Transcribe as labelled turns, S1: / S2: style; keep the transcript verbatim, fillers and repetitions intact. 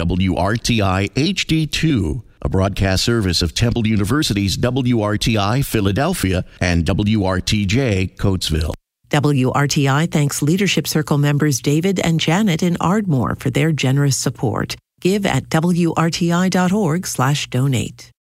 S1: W R T I H D two, a broadcast service of Temple University's W R T I Philadelphia and W R T J Coatesville.
S2: W R T I thanks Leadership Circle members David and Janet in Ardmore for their generous support. Give at W R T I dot org slash donate.